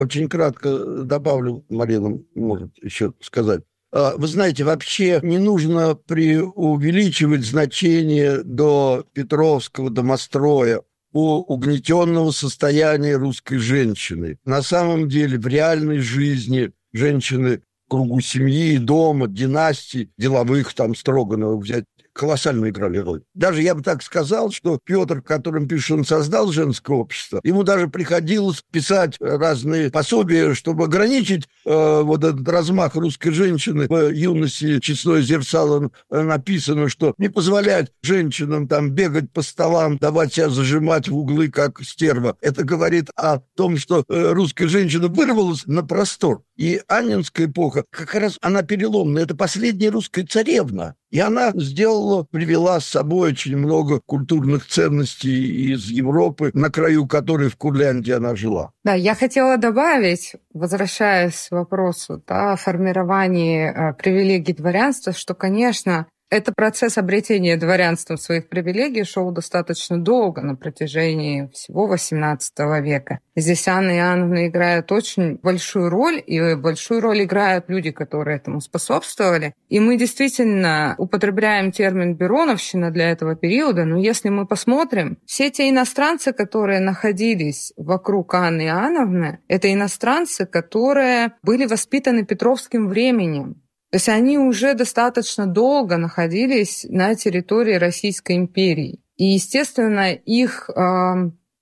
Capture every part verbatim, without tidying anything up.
Очень кратко добавлю, Марина может еще сказать. Вы знаете, вообще не нужно преувеличивать значение до Петровского домостроя по угнетенного состояния русской женщины. На самом деле в реальной жизни женщины в кругу семьи, дома, династий, деловых, там Строгановых взять, колоссально играли роль. Даже я бы так сказал, что Петр, в котором пишет, он создал женское общество, ему даже приходилось писать разные пособия, чтобы ограничить э, вот этот размах русской женщины. В юности «Честное зерцало» написано, что не позволять женщинам там бегать по столам, давать себя зажимать в углы, как стерва. Это говорит о том, что э, русская женщина вырвалась на простор. И Аннинская эпоха, как раз она переломная. Это последняя русская царевна. И она сделала, привела с собой очень много культурных ценностей из Европы, на краю которой в Курляндии она жила. Да, я хотела добавить, возвращаясь к вопросу да, о формировании э, привилегий дворянства, что, конечно, этот процесс обретения дворянством своих привилегий шел достаточно долго, на протяжении всего восемнадцатого века. Здесь Анна Иоанновна играет очень большую роль, и большую роль играют люди, которые этому способствовали. И мы действительно употребляем термин «бероновщина» для этого периода, но если мы посмотрим, все те иностранцы, которые находились вокруг Анны Иоанновны, это иностранцы, которые были воспитаны Петровским временем. То есть они уже достаточно долго находились на территории Российской империи. И, естественно, их э,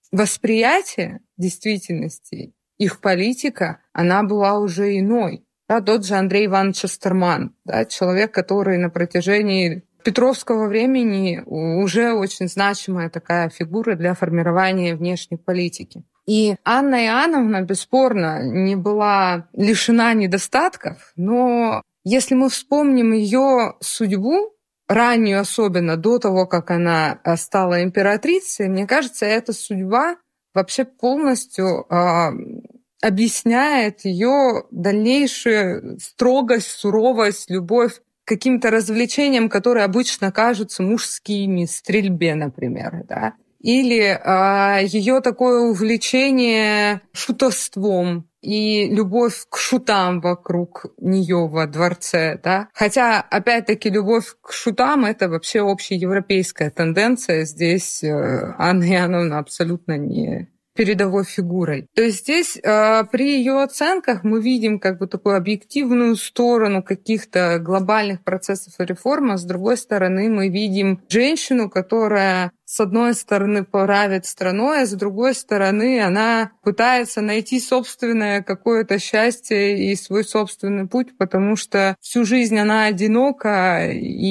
восприятие действительности, их политика, она была уже иной. Да, тот же Андрей Иванович Остерман, да, человек, который на протяжении Петровского времени уже очень значимая такая фигура для формирования внешней политики. И Анна Иоанновна, бесспорно, не была лишена недостатков, но если мы вспомним ее судьбу, раннюю особенно, до того, как она стала императрицей, мне кажется, эта судьба вообще полностью э, объясняет ее дальнейшую строгость, суровость, любовь к каким-то развлечениям, которые обычно кажутся мужскими, стрельбе, например, да? Или э, ее такое увлечение шутовством и любовь к шутам вокруг нее во дворце, да. Хотя, опять-таки, любовь к шутам — это вообще общеевропейская тенденция. Здесь э, Анна Иоанновна абсолютно не передовой фигурой. То есть здесь э, при ее оценках мы видим как бы такую объективную сторону каких-то глобальных процессов и реформ, а с другой стороны мы видим женщину, которая с одной стороны правит страной, а с другой стороны она пытается найти собственное какое-то счастье и свой собственный путь, потому что всю жизнь она одинока,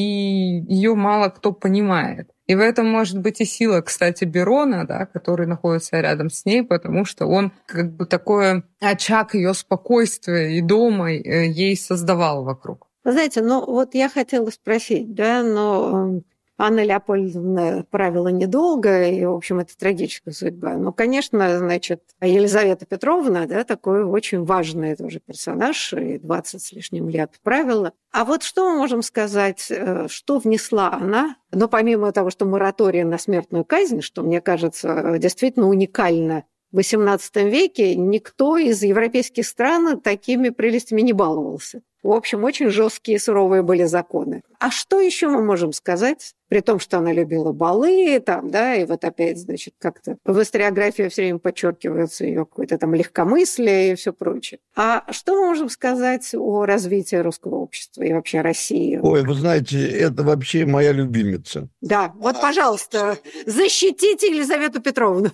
и ее мало кто понимает. И в этом может быть и сила, кстати, Берона, да, который находится рядом с ней, потому что он как бы такой очаг ее спокойствия и дома ей создавал вокруг. Вы знаете, ну вот я хотела спросить, да, но Анна Леопольдовна правила недолго, и, в общем, это трагическая судьба. Но, конечно, значит, Елизавета Петровна, да, такой очень важный тоже персонаж, и двадцать с лишним лет правила. А вот что мы можем сказать, что внесла она? Но помимо того, что мораторий на смертную казнь, что, мне кажется, действительно уникально в восемнадцатом веке, никто из европейских стран такими прелестями не баловался. В общем, очень жесткие и суровые были законы. А что еще мы можем сказать? При том, что она любила балы, там, да, и вот опять, значит, как-то в историографии все время подчеркивается ее какое-то там легкомыслие и все прочее. А что мы можем сказать о развитии русского общества и вообще России? Ой, вы знаете, это вообще моя любимица. Да, вот, пожалуйста, защитите Елизавету Петровну.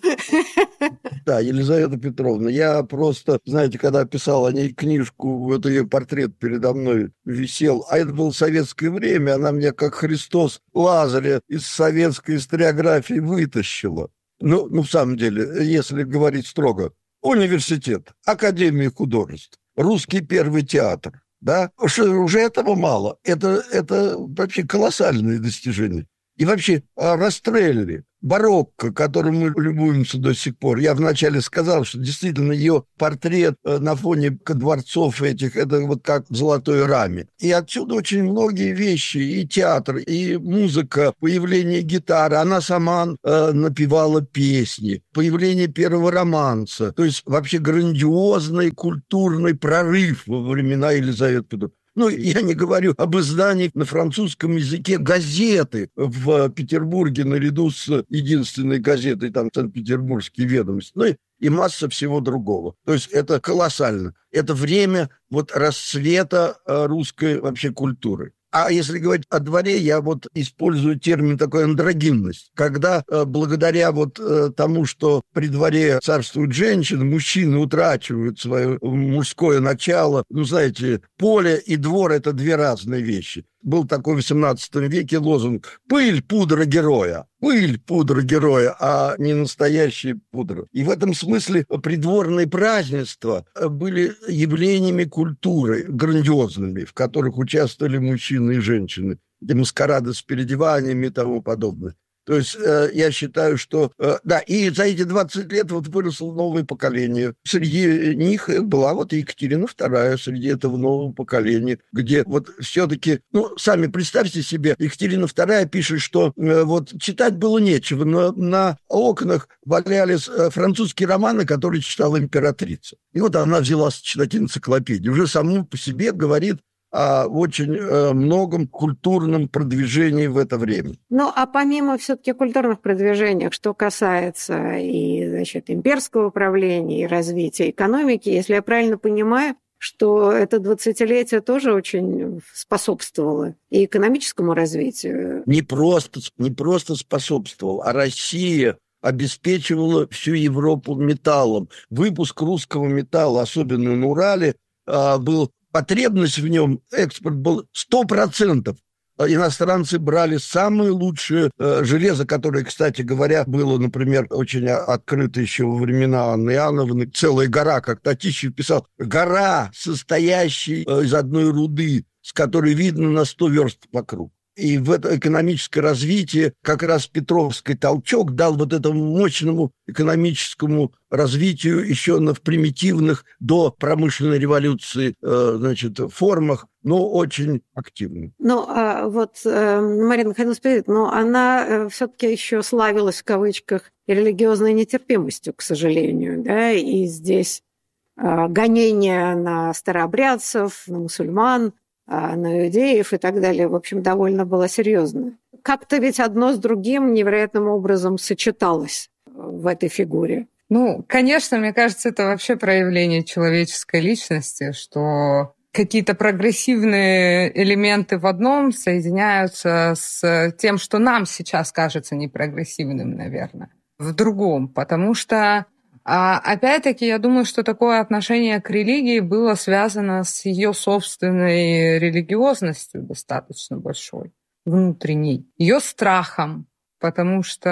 Да, Елизавета Петровна. Я просто, знаете, когда писал о ней книжку, вот ее портрет передо мной висел, а это было советское время, она меня как Христос Лазаря из советской историографии вытащила. Ну, ну, в самом деле, если говорить строго, университет, Академия художеств, русский первый театр, да, что уже этого мало. Это, это вообще колоссальные достижения. И вообще Растрелли, барокко, которым мы любуемся до сих пор. Я вначале сказал, что действительно ее портрет на фоне дворцов этих, это вот как в золотой раме. И отсюда очень многие вещи, и театр, и музыка, появление гитары. Она сама э, напевала песни, появление первого романса. То есть вообще грандиозный культурный прорыв во времена Елизаветы Петровны. Ну, я не говорю об издании на французском языке газеты в Петербурге наряду с единственной газетой, там, Санкт-Петербургские ведомости, ну и, и масса всего другого. То есть это колоссально. Это время вот расцвета русской вообще культуры. А если говорить о дворе, я вот использую термин такой андрогинность, когда э, благодаря вот э, тому, что при дворе царствуют женщины, мужчины утрачивают свое мужское начало. Ну, знаете, поле и двор – это две разные вещи. Был такой в восемнадцатом веке лозунг «Пыль, пудра героя». Пыль, пудра героя, а не настоящая пудра. И в этом смысле придворные празднества были явлениями культуры грандиозными, в которых участвовали мужчины и женщины. И маскарады с переодеваниями и тому подобное. То есть э, я считаю, что... Э, да, и за эти двадцать лет вот выросло новое поколение. Среди них была вот Екатерина вторая, среди этого нового поколения, где вот все-таки... Ну, сами представьте себе, Екатерина вторая пишет, что э, вот читать было нечего, но на окнах валялись э, французские романы, которые читала императрица. И вот она взялась читать энциклопедию. Уже саму по себе говорит о очень э, многом культурном продвижении в это время. Ну, а помимо все-таки культурных продвижений, что касается и, значит, имперского управления, и развития экономики, если я правильно понимаю, что это двадцатилетие тоже очень способствовало и экономическому развитию. Не просто, не просто способствовало, а Россия обеспечивала всю Европу металлом. Выпуск русского металла, особенно на Урале, э, был... Потребность в нем, экспорт был сто процентов. Иностранцы брали самое лучшее э, железо, которое, кстати говоря, было, например, очень открыто еще во времена Анны Иоанновны. Целая гора, как Татищев писал, гора, состоящая э, из одной руды, с которой видно на сто верст вокруг. И в это экономическое развитие как раз Петровский толчок дал вот этому мощному экономическому развитию еще на в примитивных до промышленной революции э, значит, формах, но очень активно. Ну, а вот э, Марина хотела спросить, но она э, все-таки еще славилась в кавычках религиозной нетерпимостью, к сожалению, да, и здесь э, гонения на старообрядцев, на мусульман, на иудеев и так далее, в общем, довольно было серьезно. Как-то ведь одно с другим невероятным образом сочеталось в этой фигуре. Ну, конечно, мне кажется, это вообще проявление человеческой личности, что какие-то прогрессивные элементы в одном соединяются с тем, что нам сейчас кажется непрогрессивным, наверное, в другом, потому что А опять-таки, я думаю, что такое отношение к религии было связано с ее собственной религиозностью достаточно большой, внутренней, ее страхом, потому что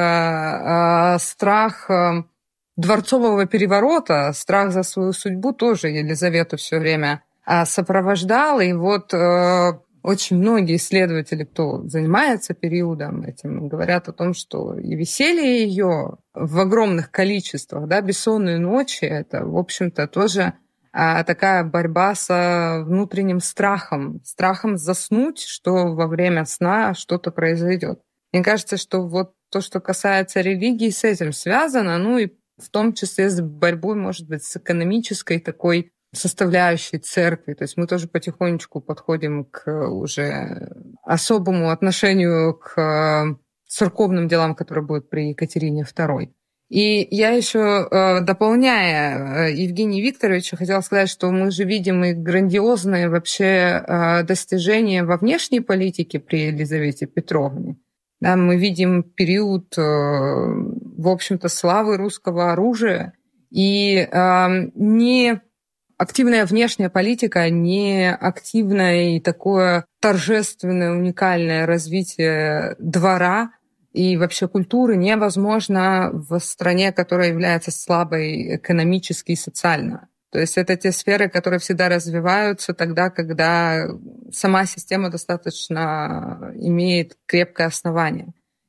э, страх э, дворцового переворота, страх за свою судьбу тоже Елизавету все время э, сопровождал, и вот э, очень многие исследователи, кто занимается периодом этим, говорят о том, что и веселье ее в огромных количествах, да, бессонные ночи, это, в общем-то, тоже а, такая борьба с внутренним страхом, страхом заснуть, что во время сна что-то произойдет. Мне кажется, что вот то, что касается религии, с этим связано, ну и в том числе с борьбой, может быть, с экономической такой составляющей церкви. То есть мы тоже потихонечку подходим к уже особому отношению к церковным делам, которые будут при Екатерине второй. И я еще, дополняя Евгения Викторовича, хотела сказать, что мы же видим и грандиозные вообще достижения во внешней политике при Елизавете Петровне. Да, мы видим период, в общем-то, славы русского оружия и не активная внешняя политика, не активное и такое торжественное, уникальное развитие двора и вообще культуры невозможно в стране, которая является слабой экономически и социально. То есть это те сферы, которые всегда развиваются тогда, когда сама система достаточно имеет крепкое основание.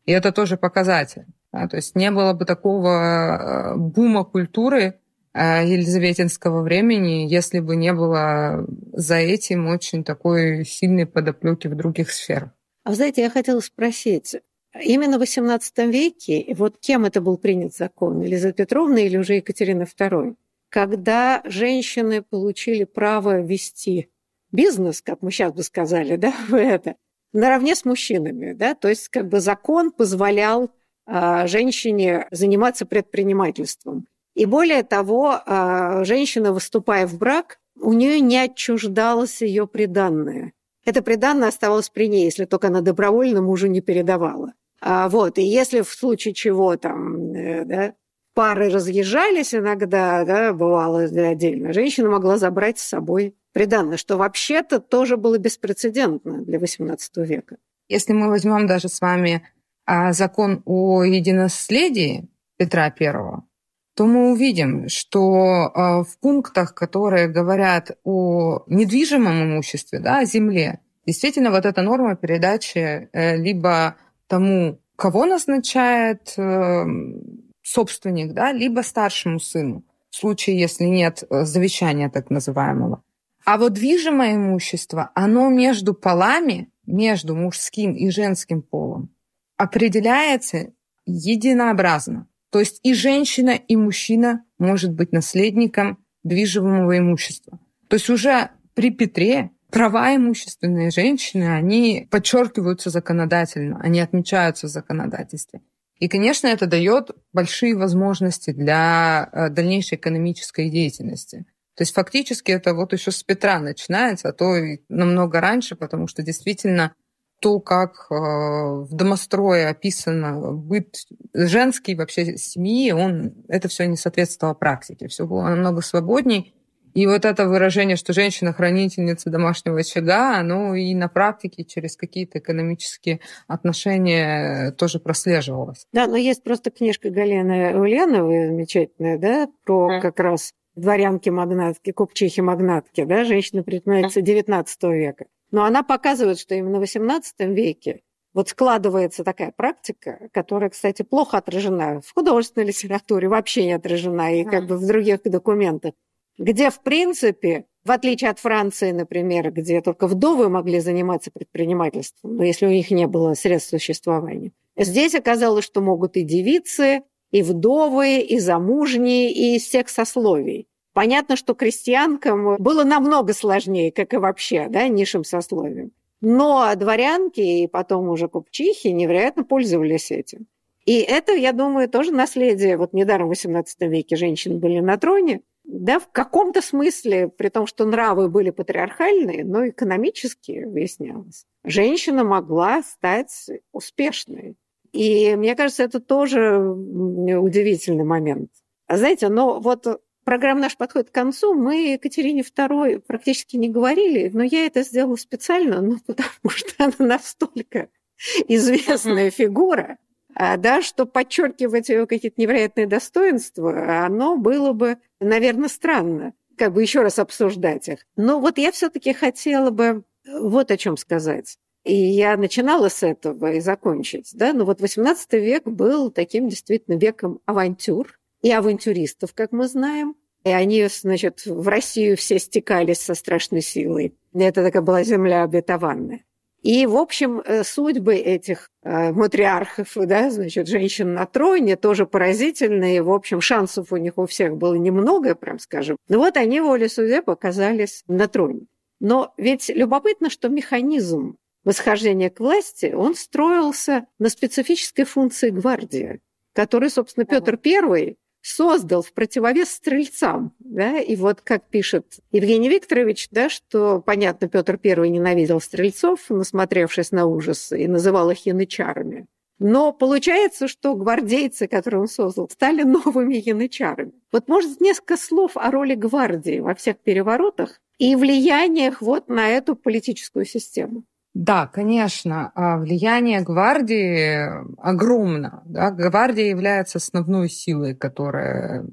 И это тоже показатель. Да? То есть не было бы такого бума культуры елизаветинского времени, если бы не было за этим очень такой сильной подоплеки в других сферах. А вы знаете, я хотела спросить, именно в восемнадцатом веке, вот кем это был принят закон, Елизавета Петровна или уже Екатерина вторая, когда женщины получили право вести бизнес, как мы сейчас бы сказали, да, в это, наравне с мужчинами, да, то есть как бы закон позволял а, женщине заниматься предпринимательством. И более того, женщина, выступая в брак, у нее не отчуждалось ее приданное. Это приданное оставалось при ней, если только она добровольно мужу не передавала. Вот. И если в случае чего там, да, пары разъезжались иногда, да, бывало отдельно, женщина могла забрать с собой приданное, что вообще-то тоже было беспрецедентно для восемнадцатого века. Если мы возьмем даже с вами закон о единонаследии Петра Первого, то мы увидим, что э, в пунктах, которые говорят о недвижимом имуществе, да, о земле, действительно вот эта норма передачи э, либо тому, кого назначает э, собственник, да, либо старшему сыну, в случае, если нет завещания так называемого. А вот движимое имущество, оно между полами, между мужским и женским полом, определяется единообразно. То есть и женщина, и мужчина может быть наследником движимого имущества. То есть уже при Петре права имущественной женщины, они подчеркиваются законодательно, они отмечаются в законодательстве. И, конечно, это дает большие возможности для дальнейшей экономической деятельности. То есть фактически это вот еще с Петра начинается, а то и намного раньше, потому что действительно то, как э, в домострое описано быт женский вообще семьи, он, это все не соответствовало практике. Все было намного свободней. И вот это выражение, что женщина хранительница домашнего очага, оно и на практике через какие-то экономические отношения тоже прослеживалось. Да, но есть просто книжка Галины Ульяновой замечательная, да, про как раз дворянки-магнатки, купчихи-магнатки, да, женщины-предпринимательницы девятнадцатого века. Но она показывает, что именно в восемнадцатом веке вот складывается такая практика, которая, кстати, плохо отражена в художественной литературе, вообще не отражена, и как бы в других документах, где, в принципе, в отличие от Франции, например, где только вдовы могли заниматься предпринимательством, но если у них не было средств существования, здесь оказалось, что могут и девицы, и вдовы, и замужние, и из всех сословий. Понятно, что крестьянкам было намного сложнее, как и вообще, да, низшим сословием. Но дворянки и потом уже купчихи невероятно пользовались этим. И это, я думаю, тоже наследие. Вот недаром в восемнадцатом веке женщины были на троне. Да, в каком-то смысле, при том, что нравы были патриархальные, но экономически выяснялось, женщина могла стать успешной. И мне кажется, это тоже удивительный момент. Знаете, но вот программа наша подходит к концу. Мы Екатерине второй практически не говорили, но я это сделала специально, ну, потому что она настолько известная фигура, да, что подчеркивать ее какие-то невероятные достоинства, оно было бы, наверное, странно, как бы еще раз обсуждать их. Но вот я все-таки хотела бы вот о чем сказать. И я начинала с этого и закончить. Да? Но вот восемнадцатый век был таким действительно веком авантюр и авантюристов, как мы знаем. И они, значит, в Россию все стекались со страшной силой. Это такая была земля обетованная. И, в общем, судьбы этих матриархов, да, значит, женщин на троне тоже поразительные. В общем, шансов у них у всех было немного, прям скажем. Но вот они волей судеб оказались на троне. Но ведь любопытно, что механизм восхождения к власти, он строился на специфической функции гвардии, которую, собственно, Петр Первый создал в противовес стрельцам. Да? И вот как пишет Евгений Викторович, да, что, понятно, Петр Первый ненавидел стрельцов, насмотревшись на ужас, и называл их янычарами. Но получается, что гвардейцы, которые он создал, стали новыми янычарами. Вот, может, несколько слов о роли гвардии во всех переворотах и влияниях вот на эту политическую систему. Да, конечно, влияние гвардии огромно. Да? Гвардия является основной силой, которая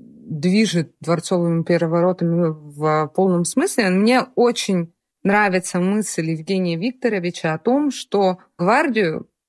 движет дворцовыми переворотами в полном смысле. Мне очень нравится мысль Евгения Викторовича о том, что гвардию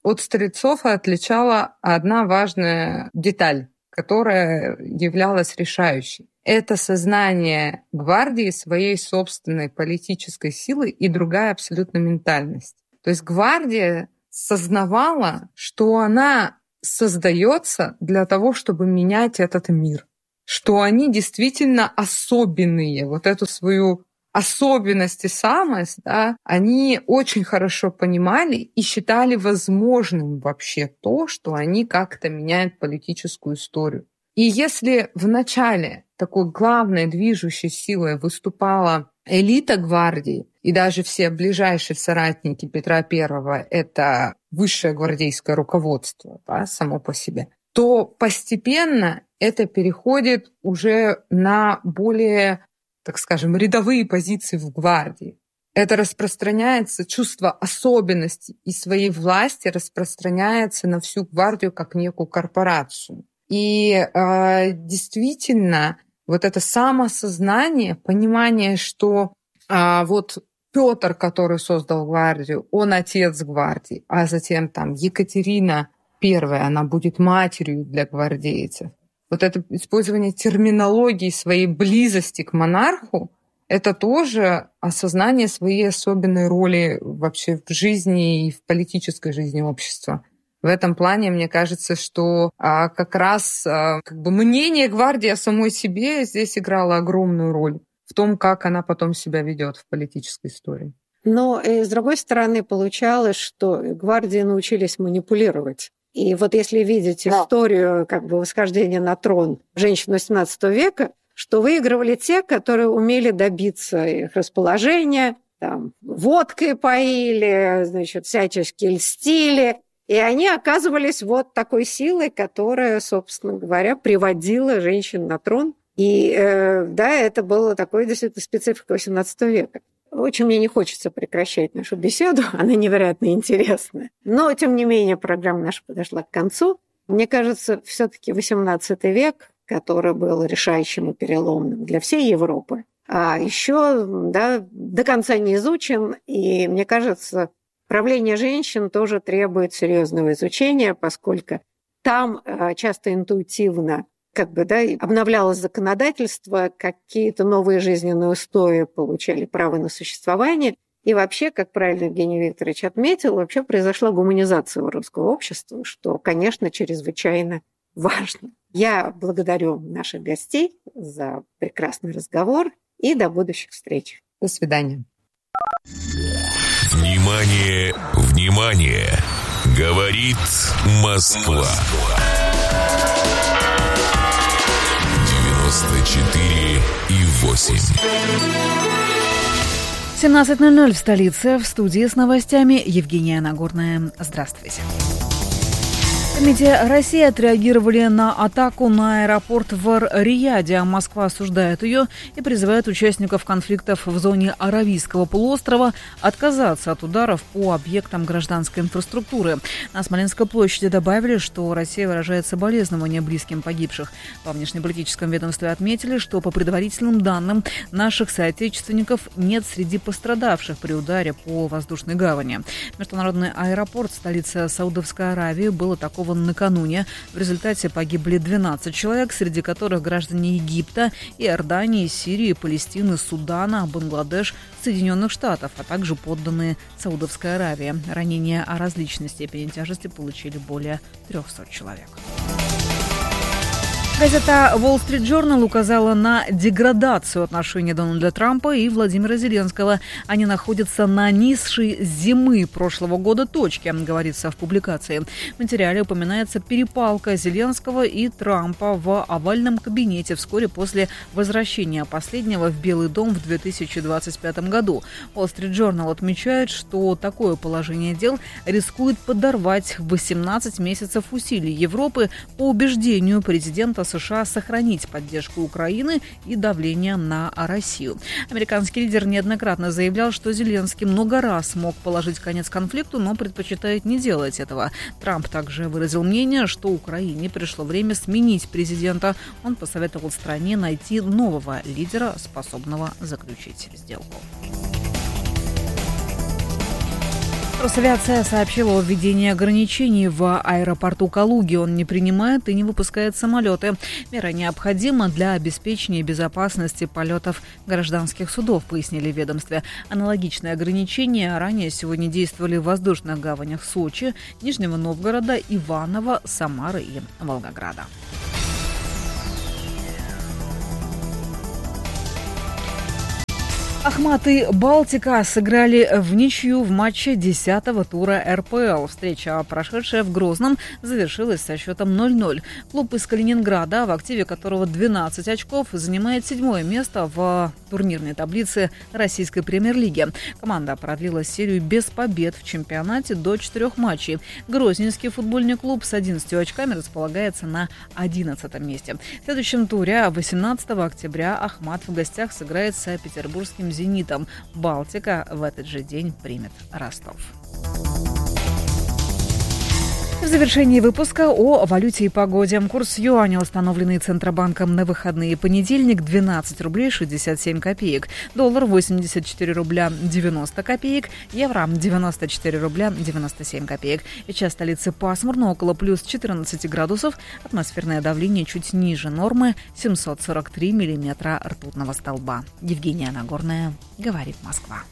от стрельцов отличала одна важная деталь, которая являлась решающей. Это сознание гвардии своей собственной политической силы и другая абсолютно ментальность. То есть гвардия сознавала, что она создается для того, чтобы менять этот мир, что они действительно особенные. Вот эту свою особенность и самость, да, они очень хорошо понимали и считали возможным вообще то, что они как-то меняют политическую историю. И если в начале такой главной движущей силой выступала элита гвардии, и даже все ближайшие соратники Петра Первого — это высшее гвардейское руководство, да, само по себе, то постепенно это переходит уже на более, так скажем, рядовые позиции в гвардии. Это распространяется, чувство особенности и своей власти распространяется на всю гвардию как некую корпорацию. И э, действительно, вот это самосознание, понимание, что э, вот Петр, который создал гвардию, он отец гвардии, а затем там Екатерина Первая, она будет матерью для гвардейцев. Вот это использование терминологии своей близости к монарху, это тоже осознание своей особенной роли вообще в жизни и в политической жизни общества. В этом плане, мне кажется, что а, как раз а, как бы мнение гвардии о самой себе здесь играло огромную роль в том, как она потом себя ведет в политической истории. Но, и, с другой стороны, получалось, что гвардии научились манипулировать. И вот если видеть историю как бы восхождения на трон женщин восемнадцатого века, что выигрывали те, которые умели добиться их расположения, там, водкой поили, значит, всячески льстили. И они оказывались вот такой силой, которая, собственно говоря, приводила женщин на трон. И э, да, это было такой действительно специфика восемнадцатого века. Очень мне не хочется прекращать нашу беседу, она невероятно интересная. Но, тем не менее, программа наша подошла к концу. Мне кажется, все-таки восемнадцатый век, который был решающим и переломным для всей Европы, а еще да, до конца не изучен, и мне кажется, правление женщин тоже требует серьезного изучения, поскольку там часто интуитивно как бы, да, обновлялось законодательство, какие-то новые жизненные устои получали право на существование. И вообще, как правильно Евгений Викторович отметил, вообще произошла гуманизация русского общества, что, конечно, чрезвычайно важно. Я благодарю наших гостей за прекрасный разговор и до будущих встреч. До свидания. Внимание, внимание! Говорит Москва. девяносто четыре и восемь. семнадцать ноль ноль в столице. В студии с новостями Евгения Нагорная. Здравствуйте. В МИДе России отреагировали на атаку на аэропорт в Эр-Рияде. Москва осуждает ее и призывает участников конфликтов в зоне Аравийского полуострова отказаться от ударов по объектам гражданской инфраструктуры. На Смоленской площади добавили, что Россия выражает соболезнования близким погибших. Во внешнеполитическом ведомстве отметили, что по предварительным данным наших соотечественников нет среди пострадавших при ударе по воздушной гавани. Международный аэропорт, столица Саудовской Аравии, был атакован накануне. В результате погибли двенадцать человек, среди которых граждане Египта, Иордании, Сирии, Палестины, Судана, Бангладеш, Соединенных Штатов, а также подданные Саудовской Аравии. Ранения о различной степени тяжести получили более трехсот человек. Газета Wall Street Journal указала на деградацию отношений Дональда Трампа и Владимира Зеленского. Они находятся на низшей зимы прошлого года точке, говорится в публикации. В материале упоминается перепалка Зеленского и Трампа в овальном кабинете вскоре после возвращения последнего в Белый дом в две тысячи двадцать пятом году. Wall Street Journal отмечает, что такое положение дел рискует подорвать восемнадцать месяцев усилий Европы по убеждению президента США сохранить поддержку Украины и давление на Россию. Американский лидер неоднократно заявлял, что Зеленский много раз мог положить конец конфликту, но предпочитает не делать этого. Трамп также выразил мнение, что Украине пришло время сменить президента. Он посоветовал стране найти нового лидера, способного заключить сделку. Росавиация сообщила о введении ограничений в аэропорту Калуги. Он не принимает и не выпускает самолеты. Мера необходима для обеспечения безопасности полетов гражданских судов, пояснили в ведомстве. Аналогичные ограничения ранее сегодня действовали в воздушных гаванях Сочи, Нижнего Новгорода, Иваново, Самары и Волгограда. Ахмат и Балтика сыграли в ничью в матче десятого тура эр пэ эл. Встреча, прошедшая в Грозном, завершилась со счетом ноль ноль. Клуб из Калининграда, в активе которого двенадцать очков, занимает седьмое место в турнирной таблице российской премьер-лиги. Команда продлила серию без побед в чемпионате до четырех матчей. Грозненский футбольный клуб с одиннадцатью очками располагается на одиннадцатом месте. В следующем туре восемнадцатого октября Ахмат в гостях сыграет с петербургским «Зенитом». Балтика в этот же день примет Ростов. В завершении выпуска о валюте и погоде. Курс юаня, установленный Центробанком на выходные понедельник, двенадцать рублей шестьдесят семь копеек. Доллар восемьдесят четыре рубля девяносто копеек. Евро девяносто четыре рубля девяносто семь копеек. Сейчас в столице пасмурно, около плюс четырнадцать градусов. Атмосферное давление чуть ниже нормы, семьсот сорок три миллиметра ртутного столба. Евгения Нагорная, говорит Москва.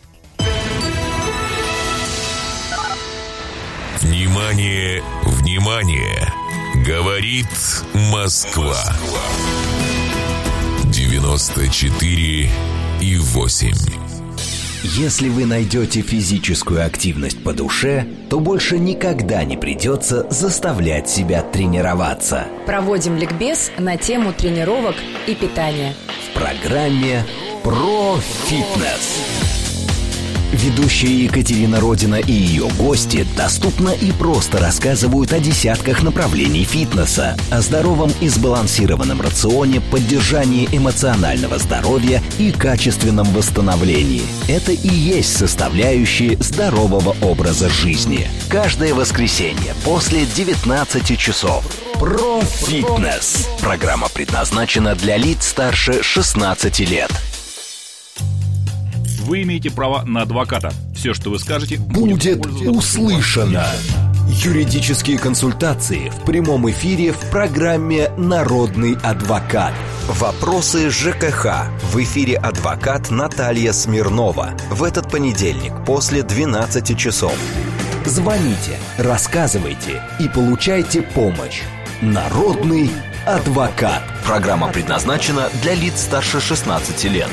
Внимание, внимание! Говорит Москва. девяносто четыре и восемь. Если вы найдете физическую активность по душе, то больше никогда не придется заставлять себя тренироваться. Проводим ликбез на тему тренировок и питания. В программе «Про фитнес». Ведущая Екатерина Родина и ее гости доступно и просто рассказывают о десятках направлений фитнеса, о здоровом и сбалансированном рационе, поддержании эмоционального здоровья и качественном восстановлении. Это и есть составляющие здорового образа жизни. Каждое воскресенье после девятнадцати часов. Про фитнес. Программа предназначена для лиц старше шестнадцати лет. Вы имеете право на адвоката. Все, что вы скажете, будет услышано. Юридические консультации в прямом эфире в программе «Народный адвокат». Вопросы ЖКХ. В эфире адвокат Наталья Смирнова. В этот понедельник после двенадцати часов. Звоните, рассказывайте и получайте помощь. «Народный адвокат». Программа предназначена для лиц старше шестнадцати лет.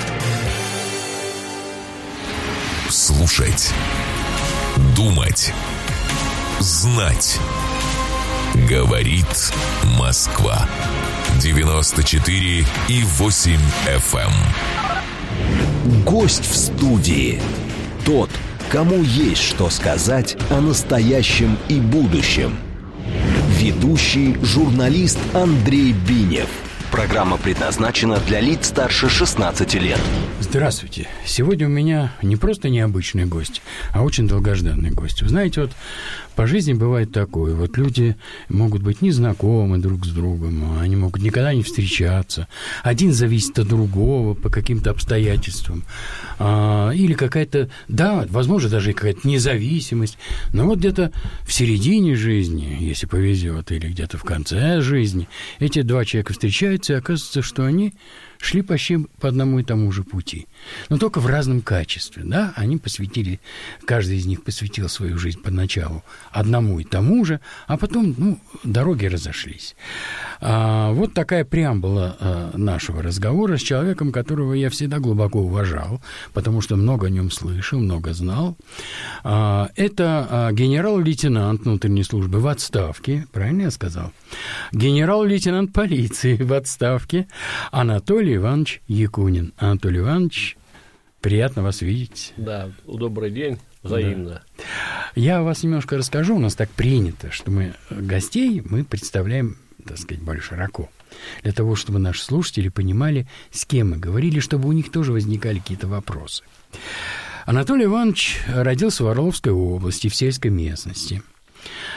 Слушать, думать, знать. Говорит Москва. девяносто четыре и восемь эф эм. Гость в студии. Тот, кому есть что сказать о настоящем и будущем. Ведущий журналист Андрей Бинев. Программа предназначена для лиц старше шестнадцати лет. Здравствуйте. Сегодня у меня не просто необычный гость, а очень долгожданный гость. Вы знаете, вот по жизни бывает такое. Вот люди могут быть незнакомы друг с другом, они могут никогда не встречаться. Один зависит от другого по каким-то обстоятельствам. А, или какая-то, да, возможно, даже какая-то независимость. Но вот где-то в середине жизни, если повезет, или где-то в конце жизни, эти два человека встречаются, и оказывается, что они шли почти по одному и тому же пути, но только в разном качестве, да, они посвятили, каждый из них посвятил свою жизнь поначалу одному и тому же, а потом, ну, дороги разошлись. А, вот такая преамбула а, нашего разговора с человеком, которого я всегда глубоко уважал, потому что много о нем слышал, много знал. А, это а, генерал-лейтенант внутренней службы в отставке, правильно я сказал? Генерал-лейтенант полиции в отставке Анатолий Иванович Якунин. Анатолий Иванович, приятно вас видеть. Да, добрый день, взаимно. Да. Я вас немножко расскажу. У нас так принято, что мы гостей мы представляем, так сказать, более широко. Для того, чтобы наши слушатели понимали, с кем мы говорили, чтобы у них тоже возникали какие-то вопросы. Анатолий Иванович родился в Орловской области, в сельской местности.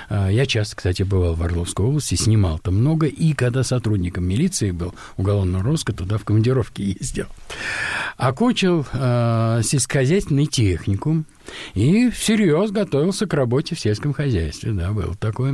Я часто, кстати, бывал в Орловской области, снимал там много, и когда сотрудником милиции был, уголовного розыска, туда в командировке ездил. Окончил э, сельскохозяйственный техникум и всерьез готовился к работе в сельском хозяйстве, да, было такое.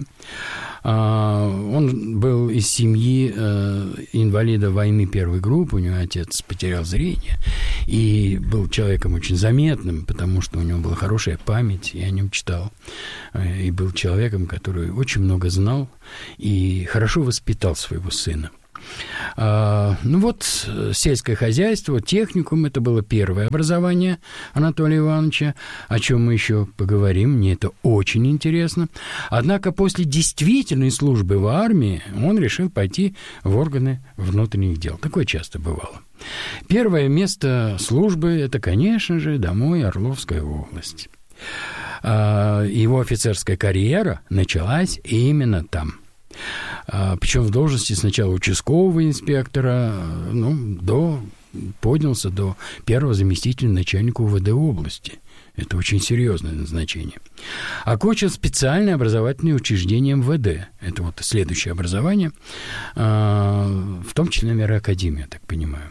Он был из семьи инвалида войны первой группы, у него отец потерял зрение, и был человеком очень заметным, потому что у него была хорошая память, я о нем читал, и был человеком, который очень много знал и хорошо воспитал своего сына. А, ну вот, сельское хозяйство, техникум, это было первое образование Анатолия Ивановича, о чем мы еще поговорим, мне это очень интересно. Однако после действительной службы в армии он решил пойти в органы внутренних дел. Такое часто бывало. Первое место службы – это, конечно же, домой Орловская область. А, его офицерская карьера началась именно там. Причем в должности сначала участкового инспектора, ну, до, поднялся до первого заместителя начальника УВД области. Это очень серьезное назначение. Окончил специальное образовательное учреждение МВД. Это вот следующее образование, в том числе, наверное, академия, я так понимаю.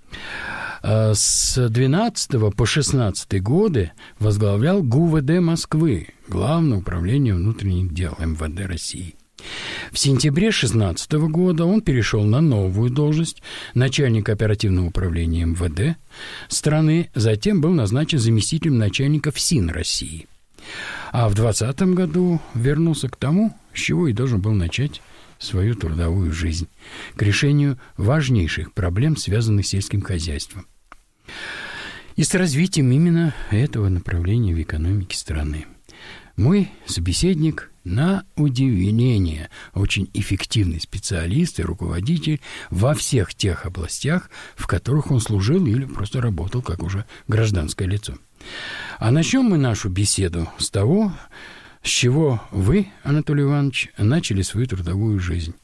С двенадцатого по шестнадцатый годы возглавлял ГУВД Москвы, Главное управление внутренних дел МВД России. В сентябре шестнадцатого года он перешел на новую должность начальника оперативного управления МВД страны, затем был назначен заместителем начальника ФСИН России. А в двадцатом году вернулся к тому, с чего и должен был начать свою трудовую жизнь, к решению важнейших проблем, связанных с сельским хозяйством. И с развитием именно этого направления в экономике страны. Мой собеседник, на удивление, очень эффективный специалист и руководитель во всех тех областях, в которых он служил или просто работал как уже гражданское лицо. А начнем мы нашу беседу с того, с чего вы, Анатолий Иванович, начали свою трудовую жизнь.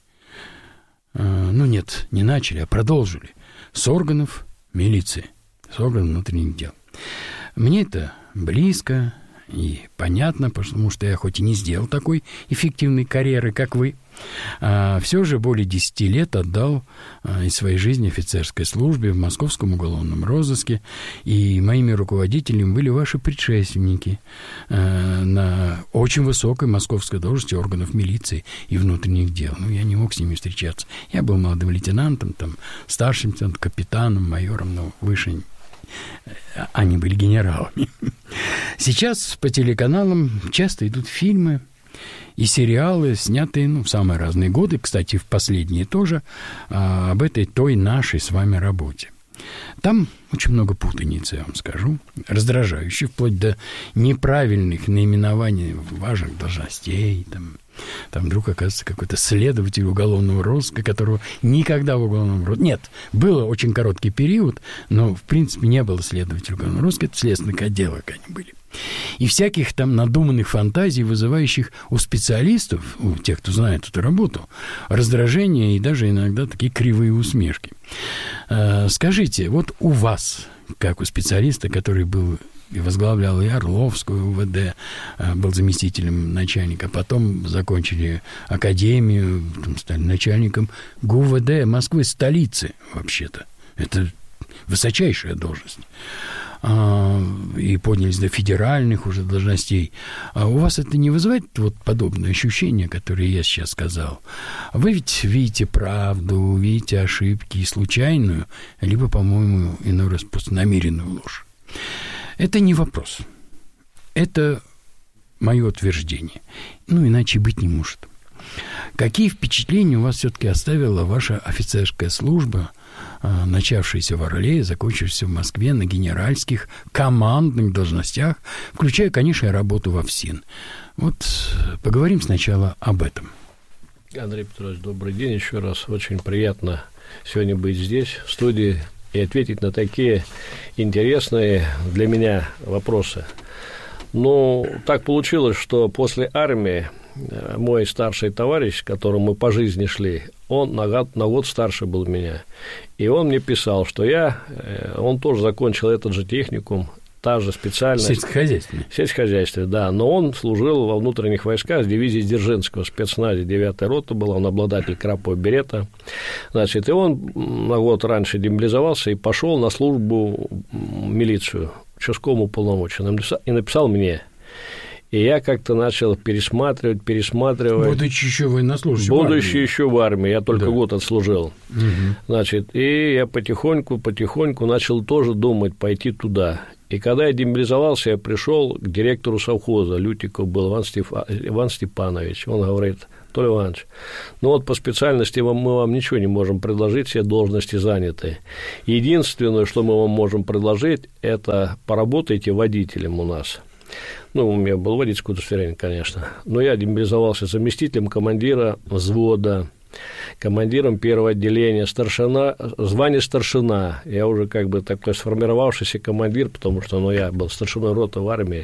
Ну нет, не начали, а продолжили. С органов милиции, с органов внутренних дел. Мне это близко и понятно, потому что я хоть и не сделал такой эффективной карьеры, как вы, а все же более десяти лет отдал из своей жизни офицерской службе в московском уголовном розыске, и моими руководителями были ваши предшественники на очень высокой московской должности органов милиции и внутренних дел. Ну, я не мог с ними встречаться. Я был молодым лейтенантом, там, старшим капитаном, майором, но выше они были генералами. Сейчас по телеканалам часто идут фильмы и сериалы, снятые ну, в самые разные годы, кстати, в последние тоже, а, об этой той нашей с вами работе. Там очень много путаницы, я вам скажу, раздражающей, вплоть до неправильных наименований важных должностей. Там, там вдруг оказывается какой-то следователь уголовного розыска, которого никогда в уголовном розыске... Нет, был очень короткий период, но, в принципе, не было следователя уголовного розыска, это следственных отделов они были. И всяких там надуманных фантазий, вызывающих у специалистов, у тех, кто знает эту работу, раздражение и даже иногда такие кривые усмешки. Скажите, вот у вас, как у специалиста, который был и возглавлял и Орловскую УВД, был заместителем начальника, потом закончили академию, потом стали начальником ГУВД Москвы, столицы, вообще-то. Это высочайшая должность. И поднялись до федеральных уже должностей. А у вас это не вызывает вот подобные ощущения, которые я сейчас сказал? Вы ведь видите правду, видите ошибки и случайную, либо, по-моему, иной раз просто намеренную ложь. Это не вопрос. Это мое утверждение. Ну, иначе быть не может. Какие впечатления у вас все-таки оставила ваша офицерская служба, начавшаяся в Орле и закончившаяся в Москве на генеральских командных должностях, включая, конечно, и работу во ФСИН? Вот поговорим сначала об этом. Андрей Петрович, добрый день еще раз. Очень приятно сегодня быть здесь, в студии, и ответить на такие интересные для меня вопросы. Ну, так получилось, что после армии мой старший товарищ, к которому мы по жизни шли, он на год, на год старше был меня. И он мне писал, что я, он тоже закончил этот же техникум, та же специальность. Сельскохозяйственный. Сельскохозяйственный, да. Но он служил во внутренних войсках с дивизией Дзержинского спецназа, девятая рота была, он обладатель крапового берета. Значит, и он на год раньше демобилизовался и пошел на службу в милицию, участковому уполномоченному, и написал мне. И я как-то начал пересматривать, пересматривать. Будучи еще военнослужащим. Будучи еще в армии, я только да. год отслужил. Угу. Значит, и я потихоньку, потихоньку начал тоже думать пойти туда. И когда я демобилизовался, я пришел к директору совхоза, Лютиков был Иван, Стеф... Иван Степанович. Он говорит: Толя Иванович, ну вот по специальности мы вам ничего не можем предложить, все должности заняты. Единственное, что мы вам можем предложить, это поработайте водителем у нас. Ну, у меня было водительское удостоверение, конечно. Но я демобилизовался заместителем командира взвода, командиром первого отделения, старшина, звание старшина. Я уже как бы такой сформировавшийся командир, потому что ну, я был старшиной роты в армии.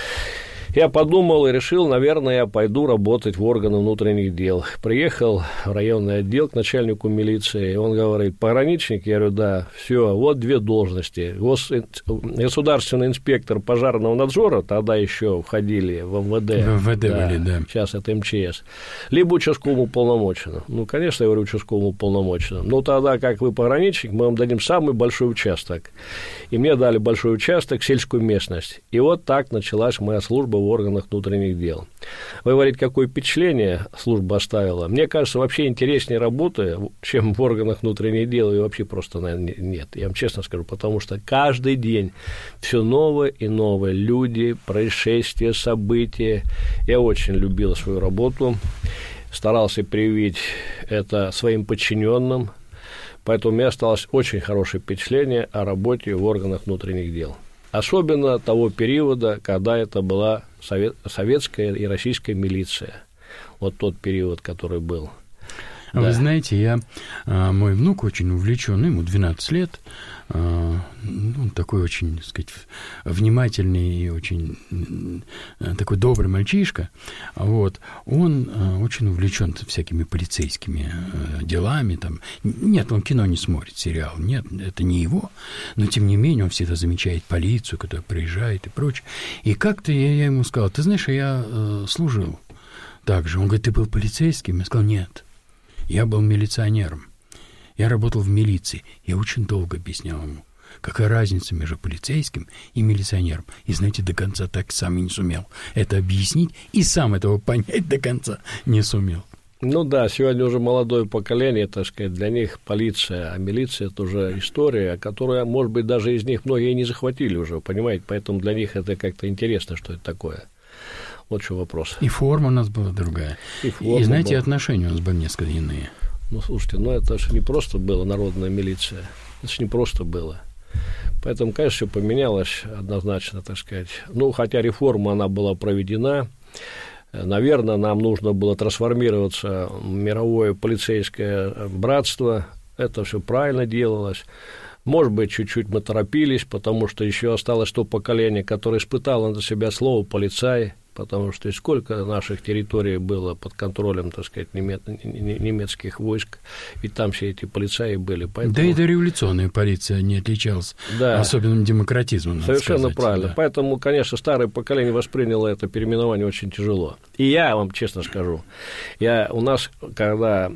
Я подумал и решил, наверное, я пойду работать в органы внутренних дел. Приехал в районный отдел к начальнику милиции, и он говорит: пограничник? Я говорю: да, все, вот две должности. Гос... Государственный инспектор пожарного надзора, тогда еще входили в эм вэ дэ. В эм вэ дэ да, были, да. Сейчас это эм че эс. Либо участковому уполномоченному. Ну, конечно, я говорю участковому уполномоченному. Ну, тогда, как вы пограничник, мы вам дадим самый большой участок. И мне дали большой участок, сельскую местность. И вот так началась моя служба в органах внутренних дел. Вы говорите, какое впечатление служба оставила? Мне кажется, вообще интереснее работы, чем в органах внутренних дел, и вообще просто, наверное, нет. Я вам честно скажу, потому что каждый день все новые и новые люди, происшествия, события. Я очень любил свою работу, старался привить это своим подчиненным, поэтому у меня осталось очень хорошее впечатление о работе в органах внутренних дел. Особенно того периода, когда это была совет, советская и российская милиция. Вот тот период, который был. А да. Вы знаете, я, мой внук очень увлеченный, ему двенадцать лет, он такой очень, так сказать, внимательный и очень такой добрый мальчишка, вот, он очень увлечен всякими полицейскими делами, там, нет, он кино не смотрит, сериал, нет, это не его, но тем не менее он всегда замечает полицию, которая приезжает и прочее, и как-то я, я ему сказал: ты знаешь, я э, служил так же, он говорит: ты был полицейским? Я сказал: нет. Я был милиционером. Я работал в милиции. Я очень долго объяснял ему, какая разница между полицейским и милиционером. И, знаете, до конца так сам и не сумел это объяснить, и сам этого понять до конца не сумел. Ну да, сегодня уже молодое поколение, так сказать, для них полиция, а милиция – это уже история, которая, может быть, даже из них многие не захватили уже, понимаете, поэтому для них это как-то интересно, что это такое. Вот что вопрос. И форма у нас была другая. И, и знаете, была. Отношения у нас были несколько иные. Ну, слушайте, ну это же не просто было народная милиция. Это же не просто было. Поэтому, конечно, все поменялось однозначно, так сказать. Ну, хотя реформа, она была проведена. Наверное, нам нужно было трансформироваться в мировое полицейское братство. Это все правильно делалось. Может быть, чуть-чуть мы торопились, потому что еще осталось то поколение, которое испытало на себя слово «полицай», потому что сколько наших территорий было под контролем, так сказать, немецких войск, ведь там все эти полицаи были. Поэтому... Да и дореволюционная полиция не отличалась да. особенным демократизмом, надо Совершенно сказать. правильно. Да. Поэтому, конечно, старое поколение восприняло это переименование очень тяжело. И я вам честно скажу, я, у нас, когда